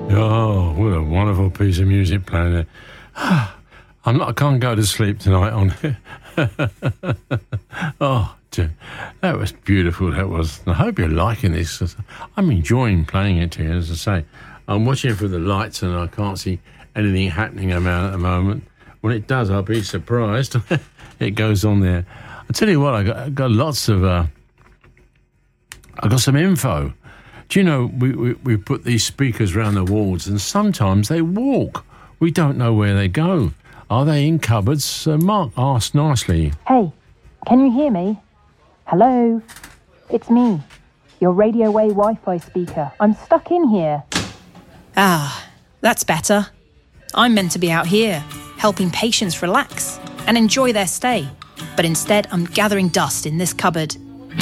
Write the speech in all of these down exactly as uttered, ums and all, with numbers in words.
Oh, what a wonderful piece of music playing there. I'm not, I can't go to sleep tonight on it. Oh, dear. That was beautiful, that was. I hope you're liking this. I'm enjoying playing it to you, as I say. I'm watching for the lights and I can't see anything happening around at the moment. When it does, I'll be surprised. It goes on there. I tell you what, I got, I got lots of... Uh, I got some info. Do you know, we, we, we put these speakers around the walls and sometimes they walk. We don't know where they go. Are they in cupboards? Uh, Mark asked nicely. Hey, can you hear me? Hello? It's me, your Radio Way Wi-Fi speaker. I'm stuck in here. Ah, that's better. I'm meant to be out here, helping patients relax and enjoy their stay. But instead, I'm gathering dust in this cupboard.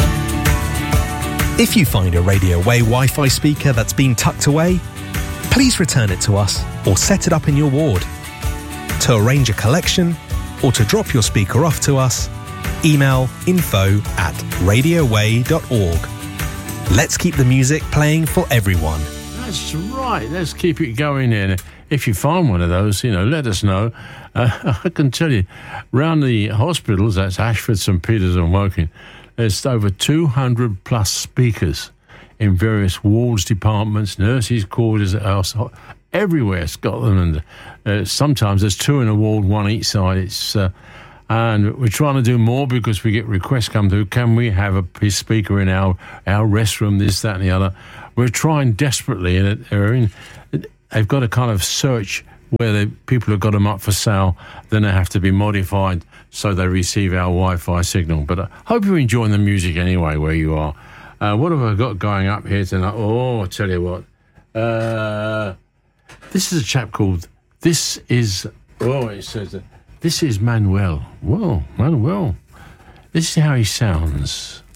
If you find a Radio Way Wi-Fi speaker that's been tucked away, please return it to us or set it up in your ward. To arrange a collection or to drop your speaker off to us, email info at radioway dot org. Let's keep the music playing for everyone. That's right. Let's keep it going in. If you find one of those, you know, let us know. Uh, I can tell you, round the hospitals, that's Ashford, St Peters and Woking, there's over two hundred plus speakers in various wards, departments, nurses' quarters, everywhere, Scotland. And uh, sometimes there's two in a ward, one each side. It's uh, and we're trying to do more because we get requests come through. Can we have a speaker in our, our restroom, this, that and the other? We're trying desperately, and they're in, they've got to kind of search where the people have got them up for sale, then they have to be modified so they receive our Wi-Fi signal. But I hope you're enjoying the music anyway where you are. Uh, what have I got going up here tonight? Oh, I'll tell you what. Uh, this is a chap called, this is, oh, it says that, this is Manuel. Whoa, Manuel. This is how he sounds.